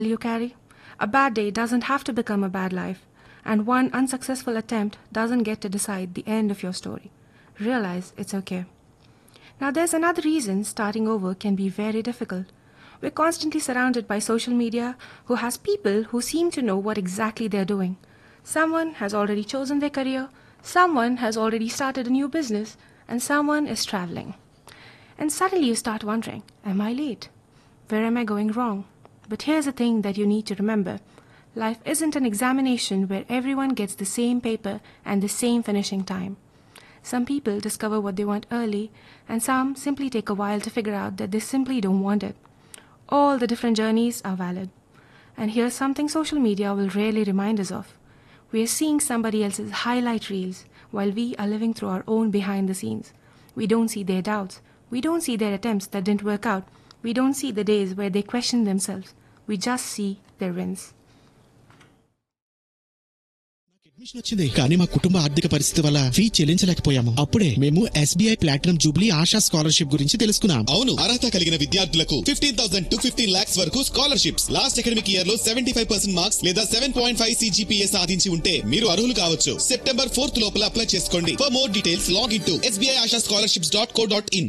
you carry. A bad day doesn't have to become a bad life, and one unsuccessful attempt doesn't get to decide the end of your story. Realize it's okay. Now, there's another reason starting over can be very difficult. We're constantly surrounded by social media who has people who seem to know what exactly they're doing. Someone has already chosen their career, someone has already started a new business, and someone is traveling. And suddenly you start wondering, am I late? Where am I going wrong? But here's the thing that you need to remember. Life isn't an examination where everyone gets the same paper and the same finishing time. Some people discover what they want early, and some simply take a while to figure out that they simply don't want it. All the different journeys are valid. And here's something social media will rarely remind us of. We are seeing somebody else's highlight reels while we are living through our own behind the scenes. We don't see their doubts. We don't see their attempts that didn't work out. We don't see the days where they question themselves. We just see their wins. Admission వచ్చింది కానీ మా కుటుంబ ఆర్థిక పరిస్థితి వల్ల fee చెల్లించలేకపోయాము. అప్పుడే మేము SBI platinum Jubilee ASHA scholarship గురించి తెలుసుకున్నాం. అవును, అర్హత కలిగిన విద్యార్థులకు 15,000 to 15 lakhs వరకు స్కాలర్షిప్స్. లాస్ట్ అకాడమిక్ ఇయర్ లో 75% మార్క్స్ లేదా 7.5 CGPA సాధించి ఉంటే మీరు అర్హులు కావచ్చు. సెప్టెంబర్ 4th లోపల అప్లై చేసుకోండి. For more details log in to sbiashascholarships.co.in.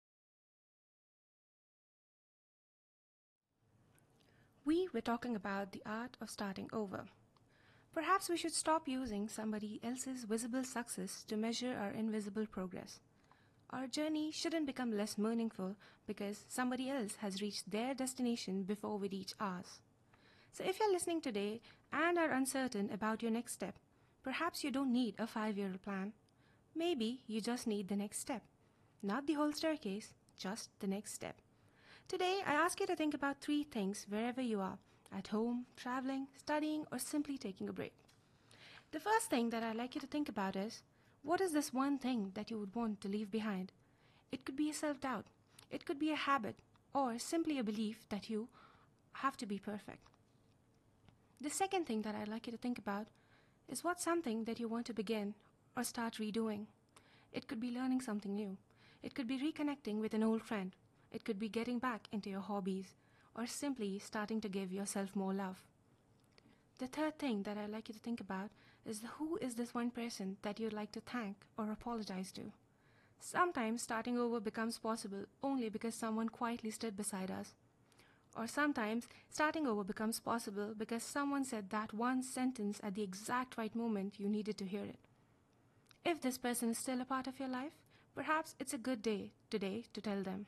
We were talking about the art of starting over. Perhaps we should stop using somebody else's visible success to measure our invisible progress. Our journey shouldn't become less meaningful because somebody else has reached their destination before we reach ours. So if you're listening today and are uncertain about your next step, perhaps you don't need a 5-year plan. Maybe you just need the next step. Not the whole staircase, just the next step. Today, I ask you to think about 3 things wherever you are, at home, traveling, studying, or simply taking a break. The first thing that I'd like you to think about is, what is this one thing that you would want to leave behind? It could be a self-doubt, it could be a habit, or simply a belief that you have to be perfect. The second thing that I'd like you to think about is what's something that you want to begin or start redoing. It could be learning something new. It could be reconnecting with an old friend. It could be getting back into your hobbies, or simply starting to give yourself more love. The third thing that I'd like you to think about is who is this one person that you'd like to thank or apologize to. Sometimes starting over becomes possible only because someone quietly stood beside us. Or sometimes starting over becomes possible because someone said that one sentence at the exact right moment you needed to hear it. If this person is still a part of your life, perhaps it's a good day today to tell them.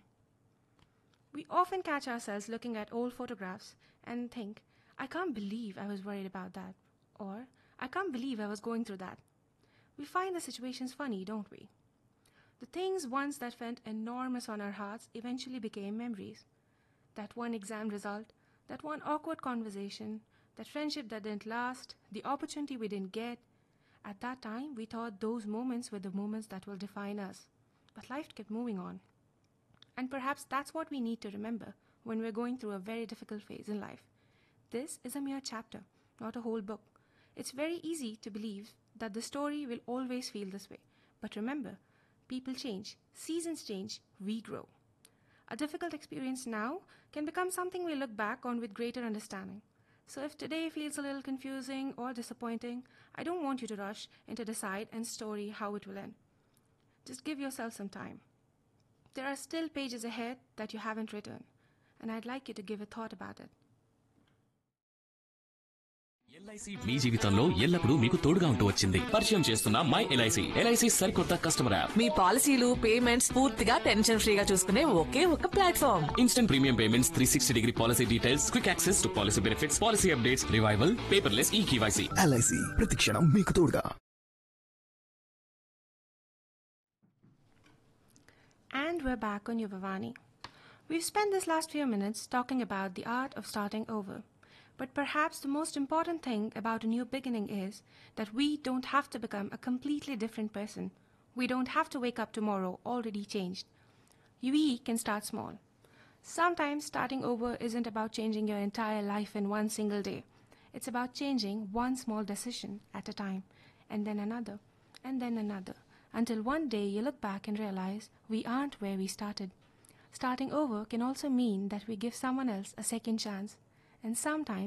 We often catch ourselves looking at old photographs and think, I can't believe I was worried about that, or I can't believe I was going through that. We find the situations funny, don't we? The things once that felt enormous on our hearts eventually became memories. That one exam result, that one awkward conversation, that friendship that didn't last, the opportunity we didn't get. At that time, we thought those moments were the moments that will define us. But life kept moving on. And perhaps that's what we need to remember when we're going through a very difficult phase in life. This is a mere chapter, not a whole book. It's very easy to believe that the story will always feel this way. But remember, people change, seasons change, we grow. A difficult experience now can become something we look back on with greater understanding. So if today feels a little confusing or disappointing, I don't want you to rush into decide and story how it will end. Just give yourself some time. There are still pages ahead that you haven't written, and I'd like you to give a thought about it. LIC మీ జీవితంలో ఎల్లప్పుడూ మీకు తోడుగా ఉంటూ వచ్చింది. పరిచయం చేస్తున్న my LIC సరికొత్త customer app. మీ పాలసీలు పేమెంట్స్ పూర్తిగా టెన్షన్ ఫ్రీగా చూసుకునే ఒకే ఒక platform. Instant premium payments, 360-degree policy details, quick access to policy benefits, policy updates, revival, paperless eKYC. LIC ప్రతి క్షణం మీకు తోడుగా. And we're back on Yuvavani. We've spent this last few minutes talking about the art of starting over. But perhaps the most important thing about a new beginning is that we don't have to become a completely different person. We don't have to wake up tomorrow already changed. We can start small. Sometimes starting over isn't about changing your entire life in one single day. It's about changing one small decision at a time, and then another, and then another. Until one day you look back and realize we aren't where we started. Starting over can also mean that we give someone else a second chance. and sometimes